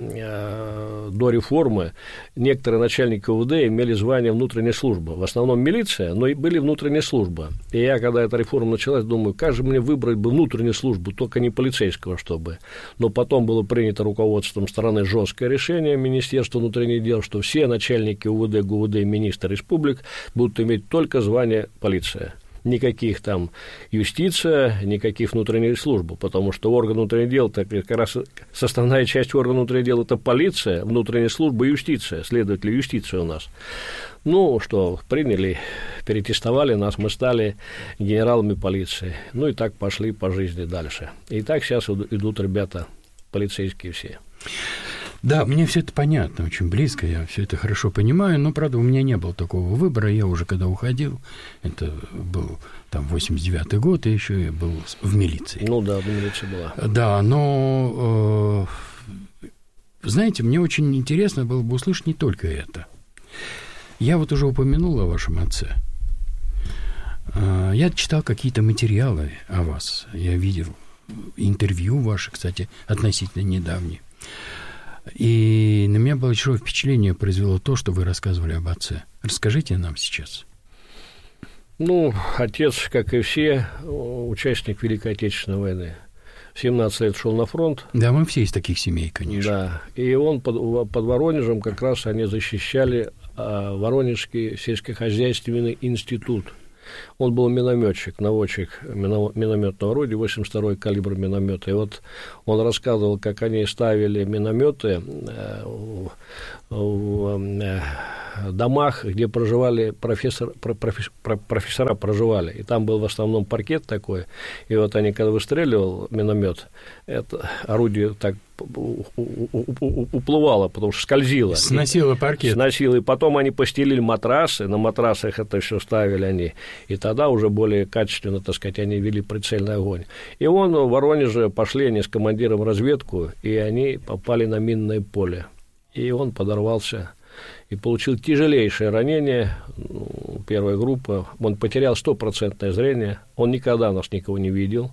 э, до реформы, некоторые начальники УВД имели звание внутренней службы. В основном милиция, но и были внутренняя служба. И я, когда эта реформа началась, думаю, как же мне выбрать бы внутреннюю службу, только не полицейского, чтобы. Но потом было принято руководством страны жесткое решение Министерства внутренних дел, что все начальники УВД, ГУВД и министры республик будут иметь только звание полиция. Никаких там юстиция, никаких внутренних служб, потому что орган внутренних дел, так как раз составная часть органа внутренних дел – это полиция, внутренняя служба и юстиция, следовательно, юстиция у нас. Ну, что, приняли, перетестовали нас, мы стали генералами полиции. Ну, и так пошли по жизни дальше. И так сейчас идут ребята, полицейские все. Да, мне все это понятно, очень близко, я все это хорошо понимаю, но, правда, у меня не было такого выбора, я уже когда уходил, это был там восемьдесят девятый год, и еще я был в милиции. Ну да, в милиции была. Да, но, э, знаете, мне очень интересно было бы услышать не только это. Я вот уже упомянул о вашем отце. Я читал какие-то материалы о вас. Я видел интервью ваши, кстати, относительно недавние. И на меня большое впечатление произвело то, что вы рассказывали об отце. Расскажите нам сейчас. Ну, отец, как и все, участник Великой Отечественной войны. В семнадцать лет шел на фронт. Да, мы все из таких семей, конечно. Да, и он под, под Воронежем как раз они защищали а, Воронежский сельскохозяйственный институт. Он был минометчик, наводчик минометного орудия, восемьдесят второй калибр миномета. И вот он рассказывал, как они ставили минометы в, в домах, где проживали профессор, профессор, профессора проживали. И там был в основном паркет такой. И вот они, когда выстреливал миномет, это орудие так уплывало, потому что скользило. Сносило паркет. Сносило. И потом они постелили матрасы, на матрасах это все ставили они. И тогда уже более качественно, так сказать, они вели прицельный огонь. И он в Воронеже пошли они с командиром в разведку, и они попали на минное поле. И он подорвался и получил тяжелейшее ранение, первая группа. Он потерял стопроцентное зрение, он никогда нас никого не видел.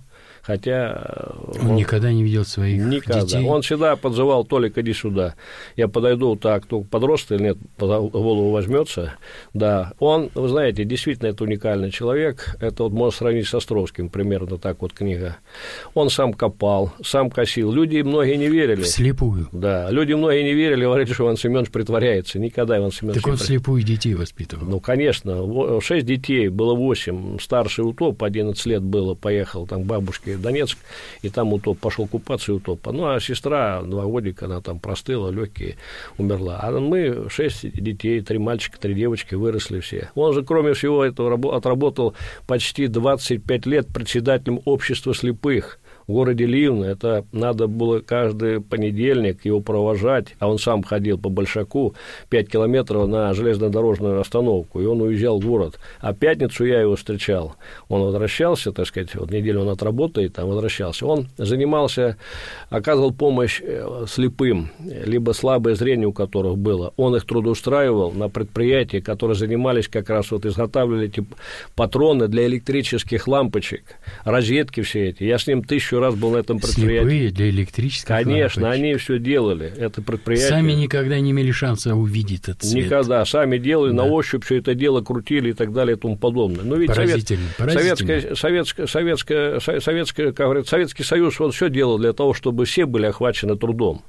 Хотя он, он никогда не видел своих никогда. детей. Он всегда подзывал: Толик, иди сюда. Я подойду, так, кто подросток или нет, в голову возьмется. Да, он, вы знаете, действительно это уникальный человек. Это вот можно сравнить с Островским, примерно так вот книга. Он сам копал, сам косил. Люди многие не верили. Вслепую. Да, люди многие не верили, говорили, что Иван Семенович притворяется. Никогда Иван Семенович... Так он вслепую детей воспитывал. Ну, конечно. Шесть детей, было восемь. Старший утоп, одиннадцать лет было, поехал там к бабушке в Донецк, и там утоп, пошел купаться и утоп. Ну, а сестра, два годика, она там простыла, легкие, умерла. А мы шесть детей, три мальчика, три девочки, выросли все. Он же, кроме всего этого, отработал почти двадцать пять лет председателем общества слепых в городе Ливно. Это надо было каждый понедельник его провожать, а он сам ходил по Большаку пять километров на железнодорожную остановку, и он уезжал в город. А в пятницу я его встречал. Он возвращался, так сказать, вот неделю он отработает, там возвращался. Он занимался, оказывал помощь слепым, либо слабое зрение у которых было. Он их трудоустраивал на предприятии, которые занимались как раз, вот изготавливали эти патроны для электрических лампочек, розетки все эти. Я с ним тысячу раз был на этом предприятии. Слепые для электрических Конечно, лампочек. Они все делали. Это предприятие. Сами никогда не имели шанса увидеть этот цвет. Никогда. Сами делали, да. На ощупь все это дело крутили и так далее и тому подобное. Но ведь поразительно, Совет... поразительно. Советская, Советская, Советская, Советская, как говорят, Советский Союз, он все делал для того, чтобы все были охвачены трудом.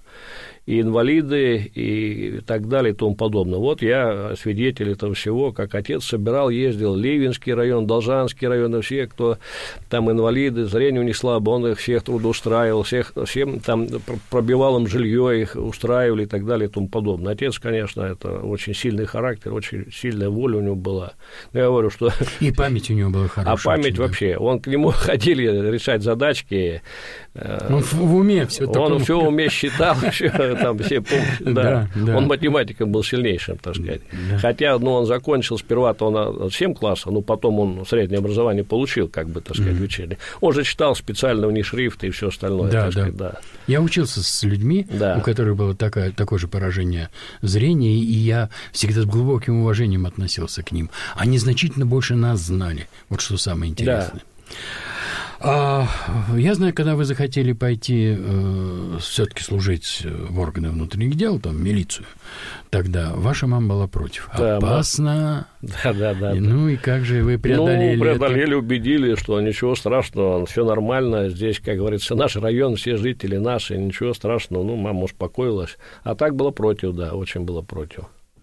И инвалиды, и так далее, и тому подобное. Вот я свидетель этого всего, как отец собирал, ездил, Ливенский район, Должанский район, и все, кто там инвалиды, зрение у них слабо, он их всех трудоустраивал, всех, всем там пробивал им жилье, их устраивали и так далее, и тому подобное. Отец, конечно, это очень сильный характер, очень сильная воля у него была. Но я говорю, что... И память у него была хорошая. А память очень, вообще, да. Он к нему ходили решать задачки. Он в уме все Он такому... все в уме считал, все там все помнят, да. Да, да. Он математиком был сильнейшим, так сказать. Да. Хотя, ну, он закончил сперва-то он от семь классов, но потом он среднее образование получил, как бы, так сказать, mm-hmm. вечернее. Он же читал специально у них шрифты и все остальное. Да, так да. сказать, да. Я учился с людьми, да. у которых было такое, такое же поражение зрения, и я всегда с глубоким уважением относился к ним. Они значительно больше нас знали. Вот что самое интересное. Да. А, я знаю, когда вы захотели пойти э, все-таки служить в органы внутренних дел, там, в милицию, тогда ваша мама была против. Да, опасно. Да, да, да. И, ну, и как же вы преодолели Ну, преодолели, это? убедили, что ничего страшного, все нормально. Здесь, как говорится, наш район, все жители наши, ничего страшного. Ну, мама успокоилась. А так было против, да, очень было против.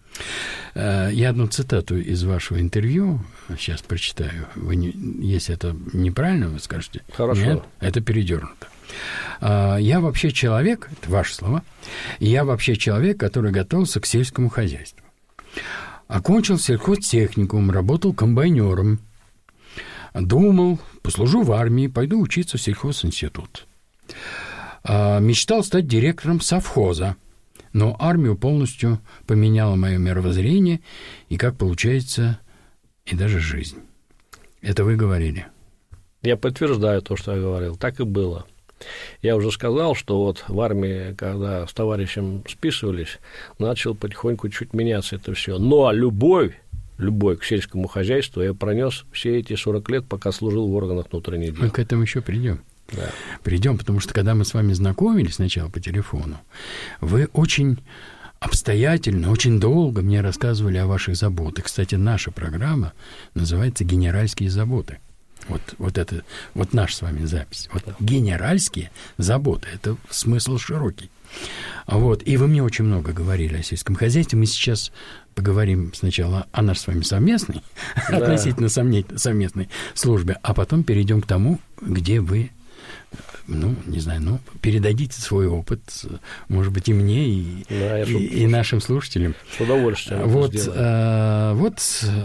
Я одну цитату из вашего интервью сейчас прочитаю. Вы не, если это неправильно, вы скажете. Хорошо. Нет, это передернуто. Я вообще человек, это ваши слова, я вообще человек, который готовился к сельскому хозяйству. Окончил сельхозтехникум, работал комбайнером. Думал, послужу в армии, пойду учиться в сельхозинститут. Мечтал стать директором совхоза. Но армию полностью поменяла мое мировоззрение и, как получается, и даже жизнь. Это вы говорили. Я подтверждаю то, что я говорил. Так и было. Я уже сказал, что вот в армии, когда с товарищем списывались, начал потихоньку чуть меняться это все. Но любовь любой, к сельскому хозяйству, я пронес все эти сорок лет, пока служил в органах внутренних дел. Мы к этому еще придем. Да. Придем, потому что когда мы с вами знакомились сначала по телефону, вы очень обстоятельно, очень долго мне рассказывали о ваших заботах. Кстати, наша программа называется «Генеральские заботы». Вот, вот это, вот наша с вами запись. Вот генеральские заботы – это смысл широкий. Вот. И вы мне очень много говорили о сельском хозяйстве. Мы сейчас поговорим сначала о нашей с вами совместной, да. относительно совместной службе, а потом перейдем к тому, где вы, ну, не знаю, ну, передадите свой опыт, может быть, и мне, и, да, и, и нашим слушателям. С удовольствием. Вот, а, вот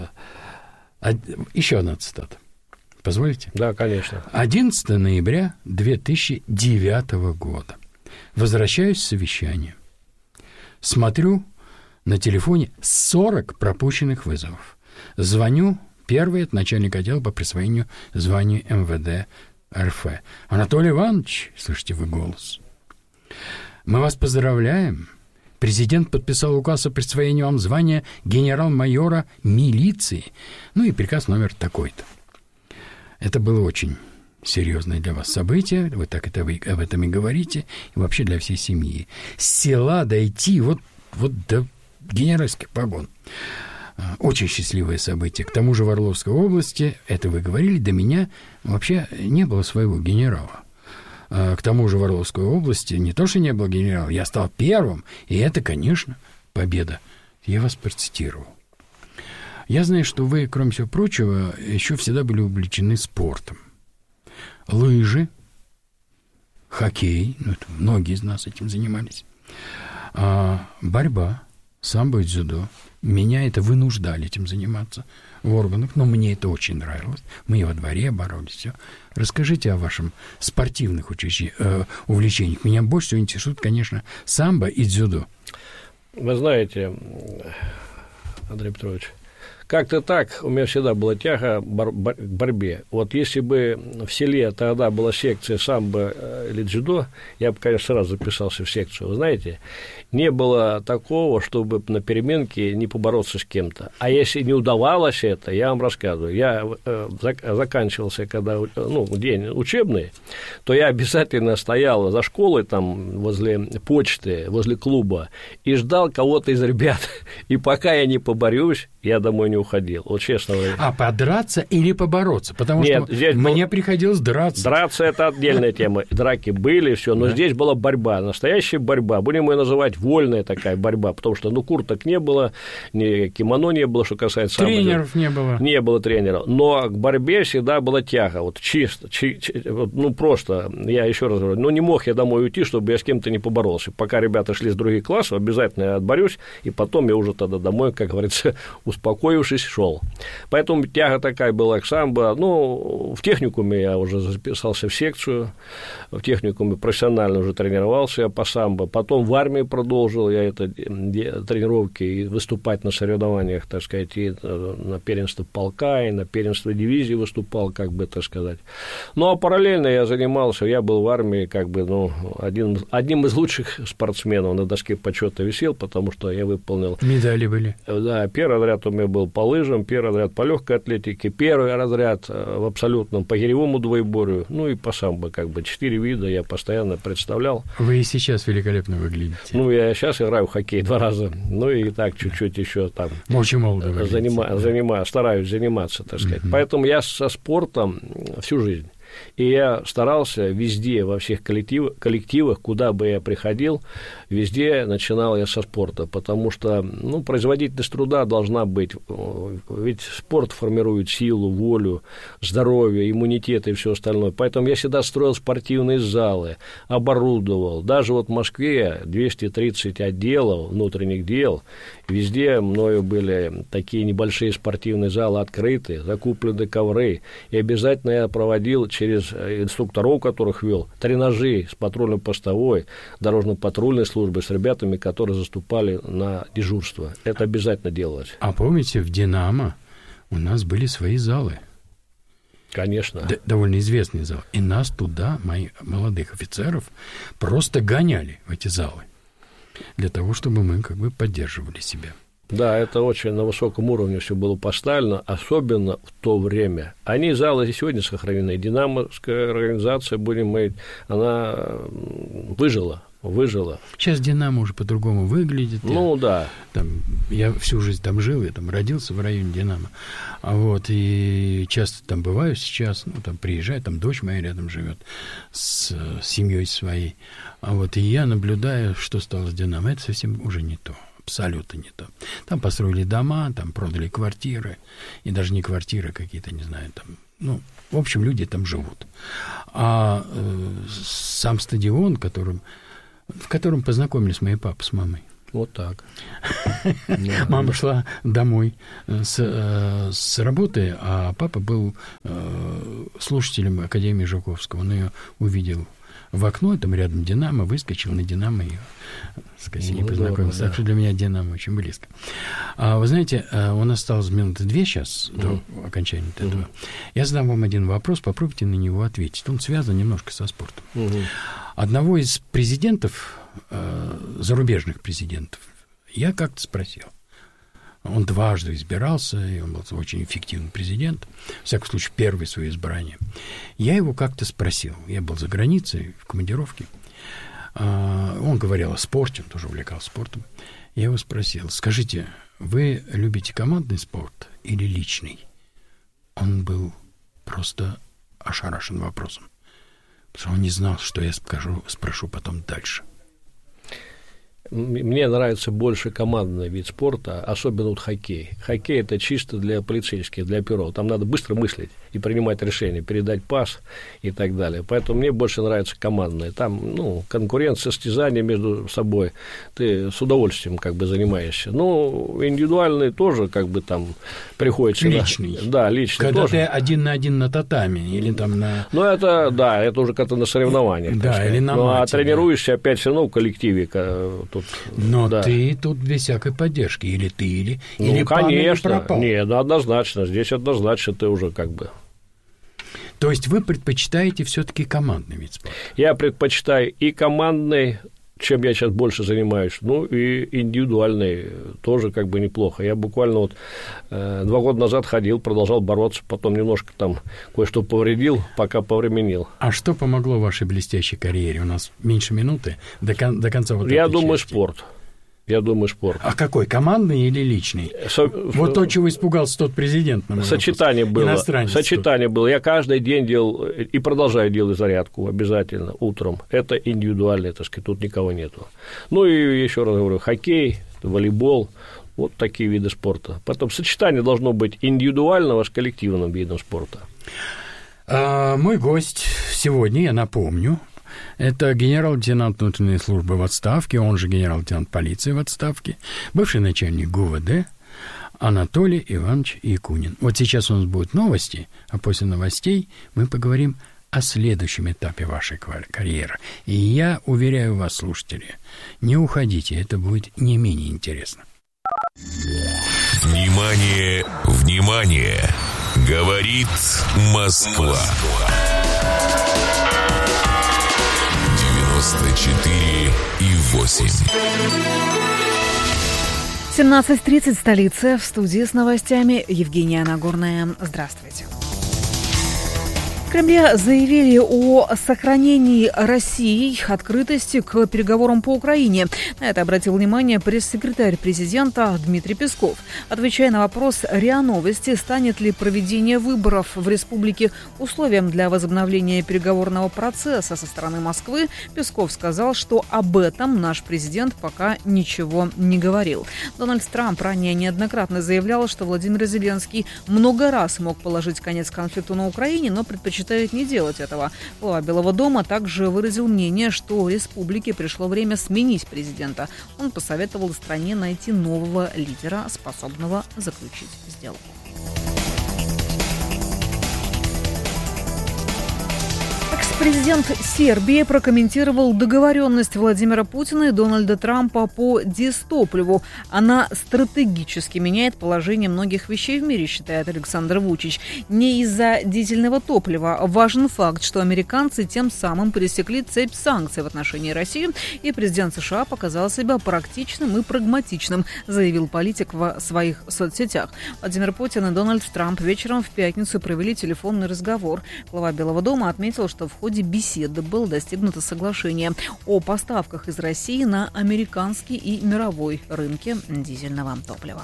а, еще одна цитата. Позволите? Да, конечно. одиннадцатого ноября две тысячи девятого года. Возвращаюсь с совещания. Смотрю на телефоне сорок пропущенных вызовов. Звоню, первый от начальника отдела по присвоению звания эм вэ дэ эр эф. Анатолий Иванович, слышите вы голос. Мы вас поздравляем. Президент подписал указ о присвоении вам звания генерал-майора милиции. Ну и приказ номер такой-то. Это было очень серьезное для вас событие, вы так это, вы об этом и говорите, и вообще для всей семьи. С села дойти вот, вот до генеральских погон. Очень счастливое событие. К тому же в Орловской области, это вы говорили, до меня вообще не было своего генерала. К тому же в Орловской области не то, что не было генерала, я стал первым, и это, конечно, победа. Я вас процитировал. Я знаю, что вы, кроме всего прочего, еще всегда были увлечены спортом. Лыжи, хоккей, ну, это многие из нас этим занимались, а, борьба, самбо и дзюдо. Меня это вынуждали этим заниматься в органах, но мне это очень нравилось. Мы и во дворе боролись, все. Расскажите о вашем спортивных учащи, э, увлечениях. Меня больше всего интересует, конечно, самбо и дзюдо. Вы знаете, Андрей Петрович, как-то так у меня всегда была тяга бор- бор- к борьбе. Вот если бы в селе тогда была секция самбо или дзюдо, я бы, конечно, сразу записался в секцию. Вы знаете, не было такого, чтобы на переменке не побороться с кем-то. А если не удавалось это, я вам рассказываю. Я э, зак- заканчивался, когда ну, день учебный, то я обязательно стоял за школой, там, возле почты, возле клуба, и ждал кого-то из ребят. И пока я не поборюсь, я домой не уходил. Вот честно говоря. А подраться или побороться? Потому Нет, что здесь мне был... приходилось драться. Драться – это отдельная тема. Драки были, все, но да. Здесь была борьба, настоящая борьба. Будем ее называть вольная такая борьба, потому что, ну, курток не было, ни кимоно не было, что касается... Тренеров самбо. не было. Не было тренеров. Но к борьбе всегда была тяга. Вот чисто, чи, чи, ну, просто, я еще раз говорю, ну, не мог я домой уйти, чтобы я с кем-то не поборолся. Пока ребята шли с других классов, обязательно я отборюсь, и потом я уже тогда домой, как говорится, успокоившись, шел. Поэтому тяга такая была к самбо. Ну, в техникуме я уже записался в секцию, в техникуме профессионально уже тренировался я по самбо. Потом в армии продолжил я это тренировки и выступать на соревнованиях, так сказать, и на первенство полка, и на первенство дивизии выступал, как бы так сказать. Ну, а параллельно я занимался, я был в армии, как бы, ну, один, одним из лучших спортсменов на доске почета висел, потому что я выполнил... Медали были. Да, первый разряд у меня был по лыжам, первый разряд по легкой атлетике, первый разряд в абсолютном по гиревому двоеборью, ну и по самбо, как бы, четыре вида я постоянно представлял. Вы и сейчас великолепно выглядите. Ну, я сейчас играю в хоккей два раза, ну и так чуть-чуть еще там... Очень молодо занима, занима, стараюсь заниматься, так сказать. Mm-hmm. Поэтому я со спортом всю жизнь. И я старался везде, во всех коллективах, коллективах, куда бы я приходил, везде начинал я со спорта, потому что, ну, производительность труда должна быть, ведь спорт формирует силу, волю, здоровье, иммунитет и все остальное. Поэтому я всегда строил спортивные залы, оборудовал. Даже вот в Москве двести тридцать отделов внутренних дел, везде мною были такие небольшие спортивные залы открыты, закуплены ковры, и обязательно я проводил через инструкторов, которых вел, тренажи с патрульно-постовой, дорожно-патрульной службы, с ребятами, которые заступали на дежурство. Это обязательно делалось. А помните, в «Динамо» у нас были свои залы? Конечно. Д- довольно известный зал. И нас туда, моих молодых офицеров, просто гоняли в эти залы для того, чтобы мы как бы поддерживали себя. Да, это очень на высоком уровне все было поставлено, особенно в то время. Они залы и сегодня сохранены. Динамовская организация, будем мы, она выжила. Выжила. Сейчас «Динамо» уже по-другому выглядит. Ну, я, да. Там, я всю жизнь там жил, я там родился в районе «Динамо». А вот, и часто там бываю сейчас, ну, там приезжаю, там дочь моя рядом живет с, с семьей своей. А вот, и я наблюдаю, что стало с «Динамо». Это совсем уже не то. Абсолютно не то. Там построили дома, там продали квартиры. И даже не квартиры, а какие-то, не знаю, там... Ну, в общем, люди там живут. А э, сам стадион, которым... в котором познакомились мои папа с мамой. Вот так. Мама шла домой с, с работы, а папа был слушателем Академии Жуковского. Он ее увидел в окно, там рядом «Динамо», выскочил на «Динамо» и с Кассией познакомился. Так что для меня «Динамо» очень близко. А вы знаете, у нас осталось минуты две сейчас до окончания этого. Я задам вам один вопрос, попробуйте на него ответить. Он связан немножко со спортом. Одного из президентов, э, зарубежных президентов, я как-то спросил. Он дважды избирался, и он был очень эффективный президент, в всяком случае, первое свое избрание. Я его как-то спросил, я был за границей, в командировке, э, он говорил о спорте, он тоже увлекался спортом. Я его спросил, скажите, вы любите командный спорт или личный? Он был просто ошарашен вопросом. Потому что он не знал, что я скажу, спрошу потом дальше. Мне нравится больше командный вид спорта, особенно вот хоккей. Хоккей – это чисто для полицейских, для оперов. Там надо быстро мыслить и принимать решения, передать пас и так далее. Поэтому мне больше нравится командное. Там, ну, конкуренция, состязание между собой. Ты с удовольствием как бы занимаешься. Ну, индивидуальный тоже как бы там приходится... Личный. На... Да, личный Когда тоже. ты один на один на татами или там на... Ну, это, да, это уже как-то на соревнованиях. Да, или на ну, мате, а тренируешься да. опять все равно в коллективе. Тут, но да. ты тут без всякой поддержки. Или ты, или, ну, или конечно. Пан, или пропал. Нет, ну, однозначно. Здесь однозначно ты уже как бы... То есть вы предпочитаете все-таки командный вид спорта? Я предпочитаю и командный, чем я сейчас больше занимаюсь, ну и индивидуальный тоже как бы неплохо. Я буквально вот э, два года назад ходил, продолжал бороться, потом немножко там кое-что повредил, пока повременил. А что помогло вашей блестящей карьере? У нас меньше минуты до, кон- до конца вот Я этой думаю, части. спорт. Я думаю, спорт. А какой, командный или личный? Со... Вот то, чего испугался тот президент. На Сочетание вопрос. было. Иностранец Сочетание тут. было. Я каждый день делал и продолжаю делать зарядку обязательно утром. Это индивидуально, так сказать, тут никого нету. Ну и еще раз говорю, хоккей, волейбол, вот такие виды спорта. Потом сочетание должно быть индивидуального с коллективным видом спорта. А, мой гость сегодня, я напомню, это генерал-лейтенант внутренней службы в отставке, он же генерал-лейтенант полиции в отставке, бывший начальник ГУВД Анатолий Иванович Якунин. Вот сейчас у нас будут новости, а после новостей мы поговорим о следующем этапе вашей карьеры. И я уверяю вас, слушатели, не уходите, это будет не менее интересно. Внимание, внимание! Говорит Москва. девяносто четыре и восемь. семнадцать тридцать, столица. В студии с новостями Евгения Нагорная. Здравствуйте. В Кремле заявили о сохранении Россией открытости к переговорам по Украине. На это обратил внимание пресс-секретарь президента Дмитрий Песков. Отвечая на вопрос РИА Новости, станет ли проведение выборов в республике условием для возобновления переговорного процесса со стороны Москвы, Песков сказал, что об этом наш президент пока ничего не говорил. Дональд Трамп ранее неоднократно заявлял, что Владимир Зеленский много раз мог положить конец конфликту на Украине, но предпочитает не делать этого. Глава Белого дома также выразил мнение, что республике пришло время сменить президента. Он посоветовал стране найти нового лидера, способного заключить сделку. Президент Сербии прокомментировал договоренность Владимира Путина и Дональда Трампа по дистопливу. Она стратегически меняет положение многих вещей в мире, считает Александр Вучич. Не из-за дизельного топлива. Важен факт, что американцы тем самым пересекли цепь санкций в отношении России, и президент США показал себя практичным и прагматичным, заявил политик в своих соцсетях. Владимир Путин и Дональд Трамп вечером в пятницу провели телефонный разговор. Глава Белого дома отметил, что в ходе В ходе беседы было достигнуто соглашение о поставках из России на американский и мировой рынки дизельного топлива.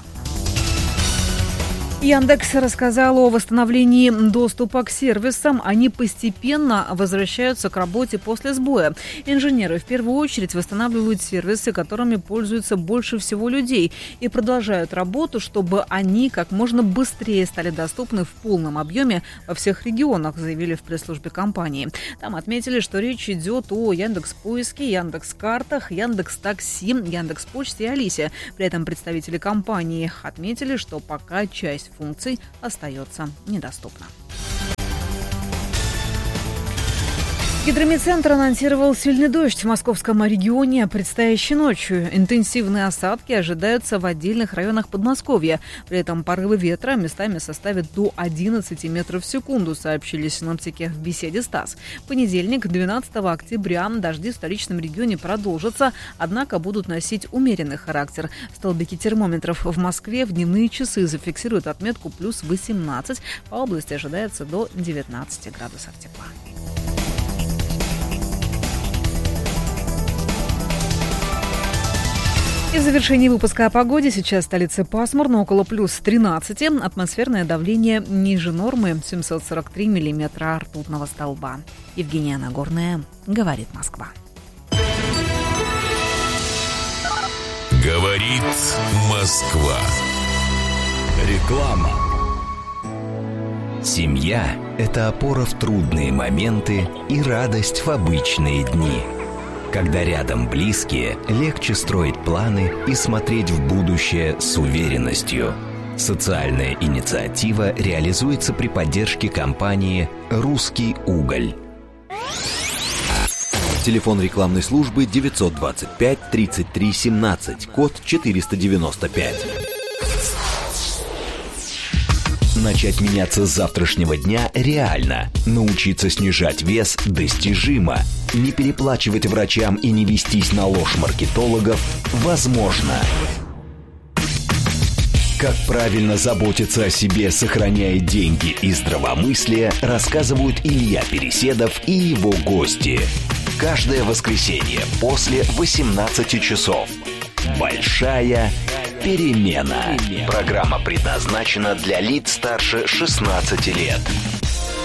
Яндекс рассказал о восстановлении доступа к сервисам. Они постепенно возвращаются к работе после сбоя. Инженеры в первую очередь восстанавливают сервисы, которыми пользуются больше всего людей, и продолжают работу, чтобы они как можно быстрее стали доступны в полном объеме во всех регионах, заявили в пресс-службе компании. Там отметили, что речь идет о Яндекс.Поиске, Яндекс.Картах, Яндекс.Такси, Яндекс.Почте и Алисе. При этом представители компании отметили, что пока часть функций остается недоступна. Гидромедцентр анонсировал сильный дождь в московском регионе предстоящей ночью. Интенсивные осадки ожидаются в отдельных районах Подмосковья. При этом порывы ветра местами составят до одиннадцати метров в секунду, сообщили синоптики в беседе с ТАСС. В понедельник, двенадцатого октября, дожди в столичном регионе продолжатся, однако будут носить умеренный характер. Столбики термометров в Москве в дневные часы зафиксируют отметку плюс восемнадцать. По области ожидается до девятнадцати градусов тепла. И в завершении выпуска о погоде. Сейчас в столице пасмурно, около плюс тринадцати. Атмосферное давление ниже нормы, семьсот сорок три миллиметра ртутного столба. Евгения Нагорная, говорит Москва. Говорит Москва. Реклама. Семья – это опора в трудные моменты и радость в обычные дни. Когда рядом близкие, легче строить планы и смотреть в будущее с уверенностью. Социальная инициатива реализуется при поддержке компании «Русский уголь». Телефон рекламной службы девятьсот двадцать пять тридцать три семнадцать, код четыреста девяносто пять. Начать меняться с завтрашнего дня реально. Научиться снижать вес достижимо. Не переплачивать врачам и не вестись на ложь маркетологов возможно. Как правильно заботиться о себе, сохраняя деньги и здравомыслие, рассказывают Илья Переседов и его гости. Каждое воскресенье после восемнадцати часов. Большая перемена. Программа предназначена для лиц старше шестнадцати лет.